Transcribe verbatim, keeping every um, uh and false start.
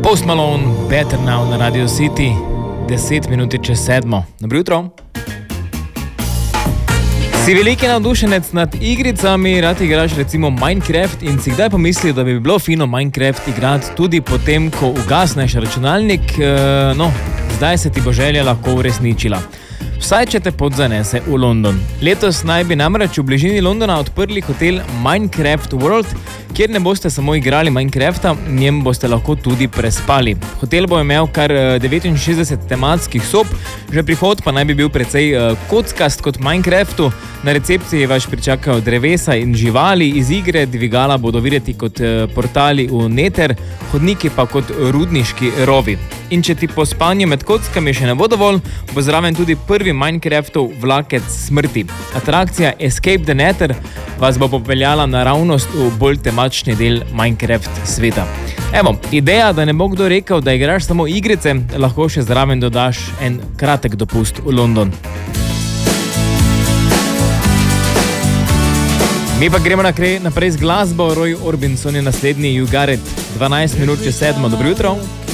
Post Malone, Better Now na Radio City, deset minut čez sedmo. Dobro jutro. Si veliki navdušenec nad igricami, rad igraš recimo Minecraft in si kdaj pomislil, da bi bilo fino Minecraft igrati tudi potem, ko ugasneš računalnik? No, zdaj se ti bo želja lahko uresničila. Vsaj, če te podzanese v London. Letos naj bi namreč v bližini Londona odprli hotel Minecraft World, kjer ne boste samo igrali Minecrafta, v njem boste lahko tudi prespali. Hotel bo imel kar devetinšestdeset tematskih sob, že prihod pa naj bi bil precej kockast kot Minecraftu. Na recepciji vas pričakajo drevesa in živali iz igre, dvigala bodo videti kot portali v Nether, hodniki pa kot rudniški rovi. In če ti po spanju med kockami še ne bo dovolj, bo zraven tudi prvi Minecraftov vlakec smrti. Atrakcija Escape the Nether vas bo popeljala naravnost v bolj temačni del Minecraft sveta. Evo, ideja, da ne bo kdo rekel, da igraš samo igrice, lahko še zraven dodaš en kratek dopust v London. Mi pa gremo naprej z glasbo. Roy Orbison je naslednji, You Got It, dvanajst minut čez sedmo. Dobro jutro.